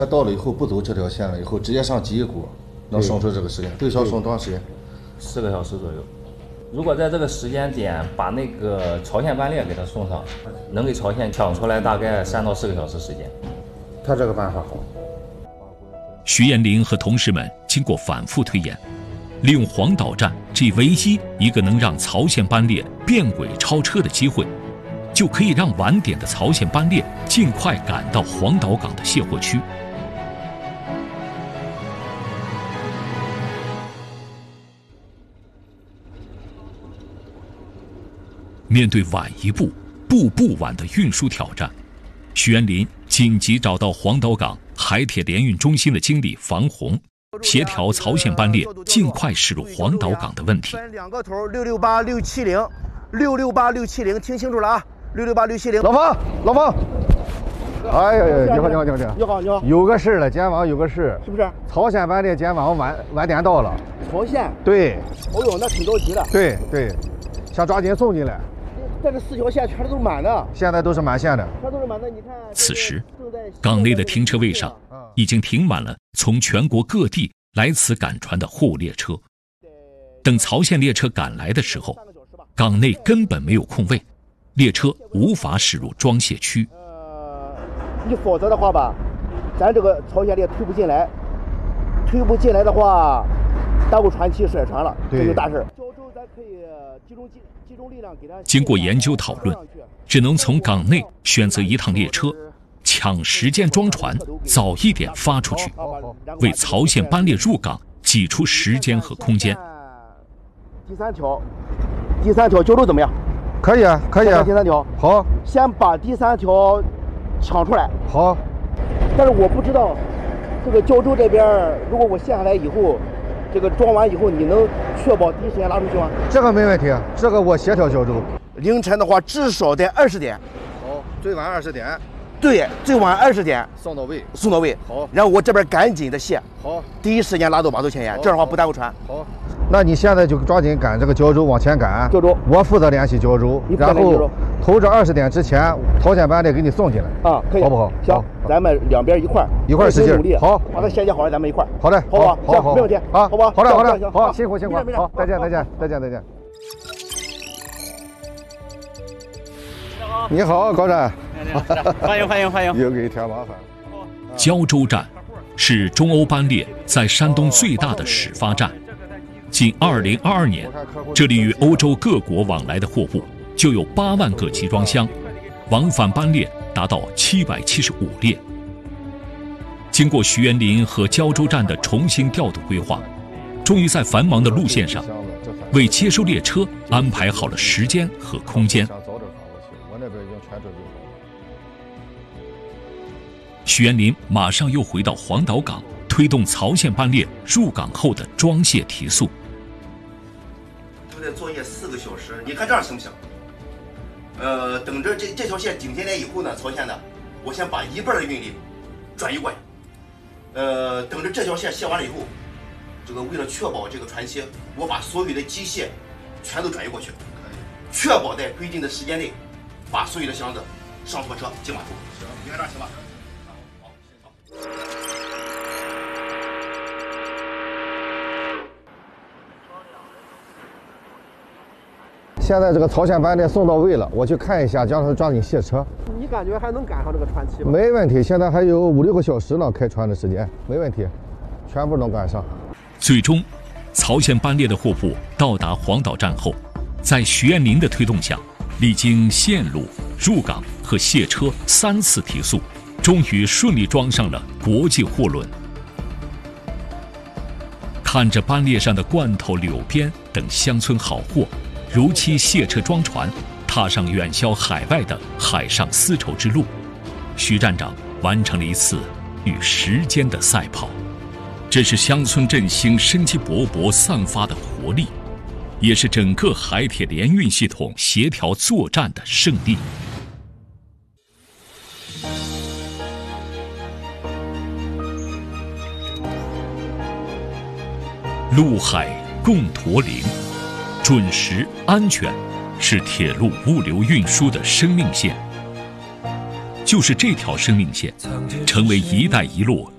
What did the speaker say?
他到了以后不走这条线了，以后直接上吉义谷，能送出这个时间，最少送多长时间 ？4个小时左右。如果在这个时间点把那个朝鲜班列给他送上，能给朝鲜抢出来大概3到4个小时时间。 他这个办法好。 徐延林和同事们经过反复推演，利用黄岛站这唯一一个能让曹县班列变轨超车的机会，就可以让晚点的曹县班列尽快赶到黄岛港的卸货区。面对晚一步、步步晚的运输挑战，徐延林紧急找到黄岛港海铁联运中心的经理房红，协调曹县班列尽快驶入黄岛港的问题。 分2个头，668670，668670，听清楚了啊，668670。 老方，哎呀，你好，有个事了，今晚有个事， 是不是？ 曹县班列今晚晚点到了。 曹县？ 对。 哦呦，那挺着急的。 对，想抓紧送进来。 但是4条线全都是满的， 现在都是满线的， 全都是满的。你看， 此时港内的停车位上已经停满了从全国各地来此赶船的货物列车。等曹县列车赶来的时候，港内根本没有空位，列车无法驶入装卸区。 你否则的话吧，咱这个曹县列推不进来的话，耽误船期甩船了，这就大事。咱可以集中力量给他。 经过研究讨论，只能从港内选择一趟列车，抢时间装船，早一点发出去，为曹县班列入港挤出时间和空间。 第三条胶州怎么样？ 可以啊。 第3条好， 先把第3条抢出来。 好， 但是我不知道这个胶州这边，如果我卸下来以后，这个装完以后，你能确保第一时间拉出去吗？ 这个没问题，这个我协调胶州。 凌晨的话，至少得20点。 好，最晚20点。 对，最晚20点送到位。 好，然后我这边赶紧的卸。 好， 第一时间拉到码头前沿，这样的话不耽误船。 好，那你现在就抓紧赶这个胶州往前赶。 胶州， 我负责联系胶州，然后头着20点之前，曹县班列给你送进来。 啊，可以， 好不好？ 行，咱们两边一块使劲努力。 好， 把它衔接好了，咱们一块。 好的， 好吧，行，没问题啊， 好吧， 好的， 好， 辛苦，好，再见。你好，高站。 欢迎。 又给添麻烦。 胶州站是中欧班列在山东最大的始发站。仅2022年，这里与欧洲各国往来的货物就有8万个集装箱，往返班列达到775列。经过徐延林和胶州站的重新调度规划，终于在繁忙的路线上，为接收列车安排好了时间和空间。徐延林马上又回到黄岛港，推动曹县班列入港后的装卸提速。 都在作业4个小时，你看这样行不行？等着这条线顶进来以后呢，曹县的，我先把1半的运力转移过来。等着这条线卸完了以后，这个为了确保这个船期，我把所有的机械全都转移过去，确保在规定的时间内把所有的箱子上货车进码头。行，你看这样行吧？ 现在这个曹县班列送到位了，我去看一下，叫他抓紧卸车。 你感觉还能赶上这个船期吗？ 没问题，现在还有5、6个小时呢，开船的时间，没问题，全部能赶上。 最终，曹县班列的货物到达黄岛站后，在徐延林的推动下，历经线路、入港和卸车3次提速，终于顺利装上了国际货轮。看着班列上的罐头、柳边等乡村好货，如期卸车装船，踏上远销海外的海上丝绸之路，徐站长完成了一次与时间的赛跑。这是乡村振兴生机勃勃散发的活力，也是整个海铁联运系统协调作战的胜利。陆海共驼铃，准时安全是铁路物流运输的生命线。就是这条生命线，成为“一带一路”